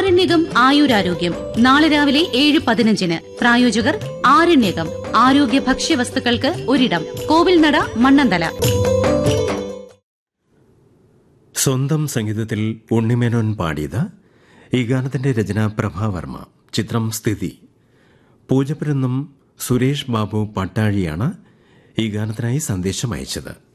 ആരണ്യകം ആയുരാരോഗ്യം നാളെ രാവിലെ 7:15. പ്രായോജകർ ആരണ്യകം ആരോഗ്യ ഭക്ഷ്യവസ്തുക്കൾക്ക് ഒരിടം. കോവിൽനട, മണ്ണന്തല. സ്വന്തം സംഗീതത്തിൽ ഉണ്ണിമേനോൻ പാടിയത്. ഈ ഗാനത്തിന്റെ രചന പ്രഭാവർമ്മ. ചിത്രം സ്ഥിതി. പൂജപ്പുരന്നും സുരേഷ് ബാബു പട്ടാഴിയാണ് ഈ ഗാനത്തിനായി സന്ദേശം അയച്ചത്.